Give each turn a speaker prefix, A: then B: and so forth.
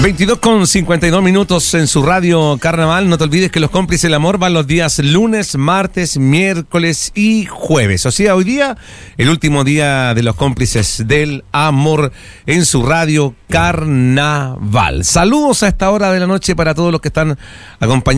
A: 22:52 en su radio Carnaval. No te olvides que los cómplices del amor van los días lunes, martes, miércoles y jueves. O sea, hoy día, el último día de los cómplices del amor en su radio Carnaval. Saludos a esta hora de la noche para todos los que están acompañando